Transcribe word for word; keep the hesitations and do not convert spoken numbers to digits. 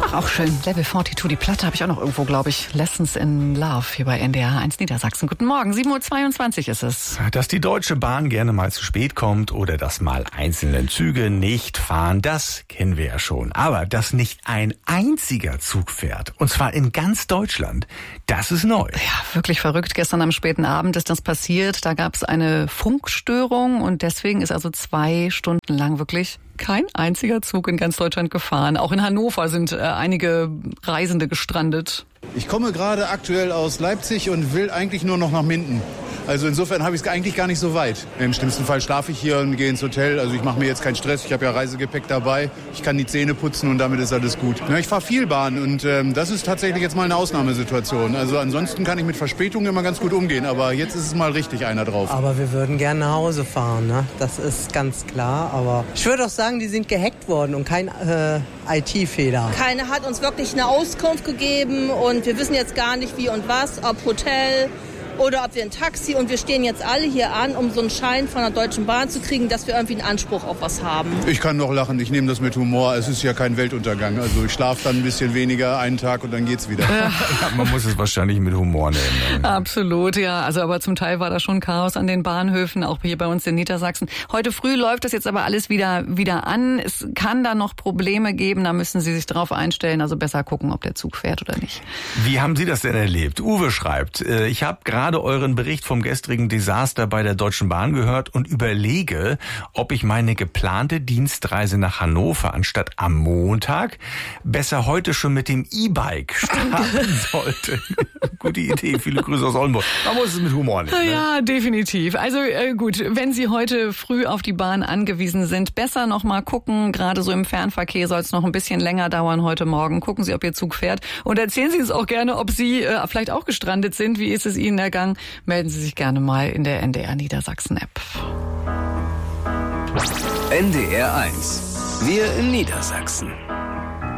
Ach, auch schön. Level zweiundvierzig, die Platte habe ich auch noch irgendwo, glaube ich. Lessons in Love hier bei N D R eins Niedersachsen. Guten Morgen, sieben Uhr zweiundzwanzig ist es. Dass die Deutsche Bahn gerne mal zu spät kommt oder dass mal einzelne Züge nicht fahren, das kennen wir ja schon. Aber dass nicht ein einziger Zug fährt, und zwar in ganz Deutschland, das ist neu. Ja, wirklich verrückt. Gestern am späten Abend ist das passiert. Da gab es eine Funkstörung und deswegen ist also zwei Stunden lang wirklich kein einziger Zug in ganz Deutschland gefahren. Auch in Hannover sind äh, einige Reisende gestrandet. Ich komme gerade aktuell aus Leipzig und will eigentlich nur noch nach Minden. Also insofern habe ich es eigentlich gar nicht so weit. Im schlimmsten Fall schlafe ich hier und gehe ins Hotel. Also ich mache mir jetzt keinen Stress. Ich habe ja Reisegepäck dabei. Ich kann die Zähne putzen und damit ist alles gut. Ja, ich fahre viel Bahn und ähm, das ist tatsächlich jetzt mal eine Ausnahmesituation. Also ansonsten kann ich mit Verspätungen immer ganz gut umgehen. Aber jetzt ist es mal richtig einer drauf. Aber wir würden gerne nach Hause fahren, ne? Das ist ganz klar. Aber ich würde auch sagen, die sind gehackt worden und kein äh, I T-Fehler. Keiner hat uns wirklich eine Auskunft gegeben und wir wissen jetzt gar nicht wie und was, ob Hotel oder ob wir ein Taxi, und wir stehen jetzt alle hier an, um so einen Schein von der Deutschen Bahn zu kriegen, dass wir irgendwie einen Anspruch auf was haben. Ich kann noch lachen, ich nehme das mit Humor. Es ist ja kein Weltuntergang. Also ich schlafe dann ein bisschen weniger einen Tag und dann geht's wieder. Ja, man muss es wahrscheinlich mit Humor nehmen. Absolut, ja. Also aber zum Teil war da schon Chaos an den Bahnhöfen, auch hier bei uns in Niedersachsen. Heute früh läuft das jetzt aber alles wieder wieder an. Es kann da noch Probleme geben, da müssen Sie sich drauf einstellen. Also besser gucken, ob der Zug fährt oder nicht. Wie haben Sie das denn erlebt? Uwe schreibt, ich habe gerade euren Bericht vom gestrigen Desaster bei der Deutschen Bahn gehört und überlege, ob ich meine geplante Dienstreise nach Hannover anstatt am Montag besser heute schon mit dem E-Bike starten sollte. Gute Idee, viele Grüße aus Oldenburg. Man muss es mit Humor nehmen. Ne? Ja, definitiv. Also äh, gut, wenn Sie heute früh auf die Bahn angewiesen sind, besser noch mal gucken. Gerade so im Fernverkehr soll es noch ein bisschen länger dauern heute Morgen. Gucken Sie, ob Ihr Zug fährt. Und erzählen Sie uns auch gerne, ob Sie äh, vielleicht auch gestrandet sind. Wie ist es Ihnen ergangen? Melden Sie sich gerne mal in der N D R Niedersachsen App. N D R eins. Wir in Niedersachsen.